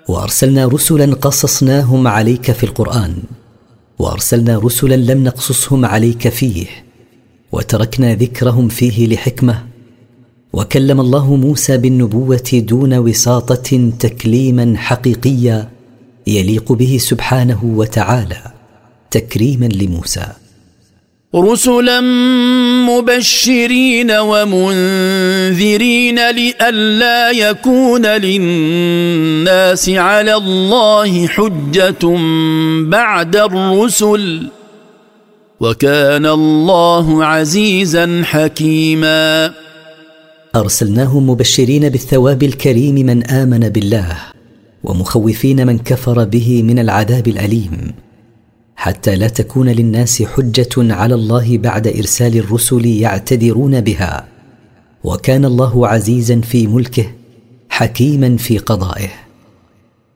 وأرسلنا رسلا قصصناهم عليك في القرآن، وأرسلنا رسلا لم نقصصهم عليك فيه، وتركنا ذكرهم فيه لحكمة. وكلم الله موسى بالنبوة دون وساطة تكليما حقيقيا يليق به سبحانه وتعالى تكريما لموسى. رسلا مبشرين ومنذرين لئلا يكون للناس على الله حجة بعد الرسل، وكان الله عزيزا حكيما. أرسلناه مبشرين بالثواب الكريم من آمن بالله، ومخوفين من كفر به من العذاب الأليم، حتى لا تكون للناس حجة على الله بعد إرسال الرسل يعتذرون بها. وكان الله عزيزا في ملكه حكيما في قضائه.